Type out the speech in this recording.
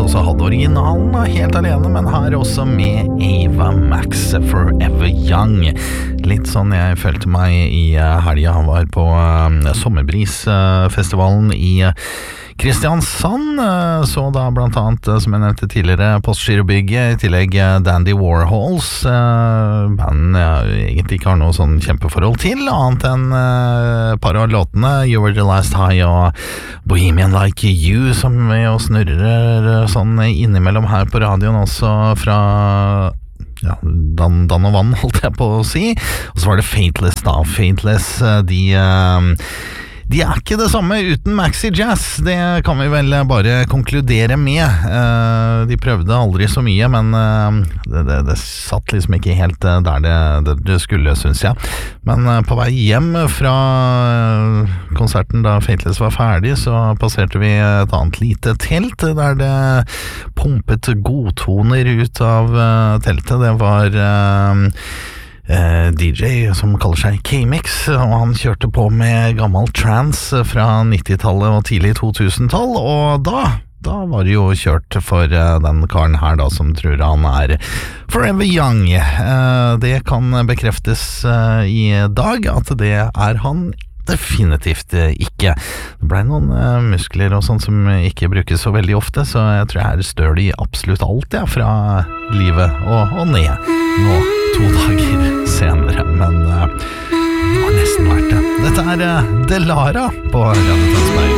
også hadde originalen helt alene, men her også med Ava Max, Forever Young. Litt sånn jeg følte meg i helgen. Han var på Sommerbrisfestivalen i Kristiansand, så da blant annet, som jeg nevnte tidligere, Postgirobygget, i tillegg Dandy Warhols, band jeg egentlig ikke har noe sånn kjempeforhold til, annet enn par av låtene, You Were The Last High og Bohemian Like You, som vi jo snurrer sånn innimellom her på radioen også fra Dan og Vann, holdt jeg på å si. Og så var det Faithless da. Faithless, de ikke det samme uten Maxi Jazz, det kan vi vel bare konkludere med. De prøvde aldri så mye, men det satt liksom ikke helt der det skulle, synes jeg. Men på vei hjem fra konserten da Faithless var ferdig, så passerte vi et annet lite telt, der det pumpet godtoner ut av teltet. Det var DJ som kaller seg K-Mix, og han kjørte på med gammel trance fra 90-tallet og tidlig 2000-tall, og da var det jo kjørt for den karen her da, som tror han Forever Young. Det kan bekreftes i dag at det han definitivt ikke. Det ble noen muskler og sånt som ikke brukes så veldig ofte, så jeg tror jeg støl i absolutt alt fra livet og ned. Nå 2 dager senere, men det var nesten verdt det. Dette Delara på Radio Tønsberg.